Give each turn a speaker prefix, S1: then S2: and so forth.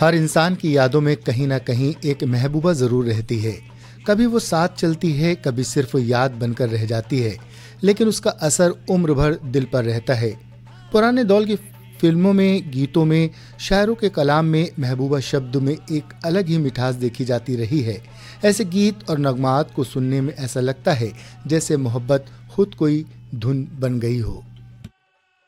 S1: हर इंसान की यादों में कहीं ना कहीं एक महबूबा जरूर रहती है। कभी वो साथ चलती है, कभी सिर्फ याद बनकर रह जाती है, लेकिन उसका असर उम्र भर दिल पर रहता है। पुराने दौर की फिल्मों में, गीतों में, शायरों के कलाम में महबूबा शब्द में एक अलग ही मिठास देखी जाती रही है। ऐसे गीत और नगमात को सुनने में ऐसा लगता है जैसे मोहब्बत खुद कोई धुन बन गई हो।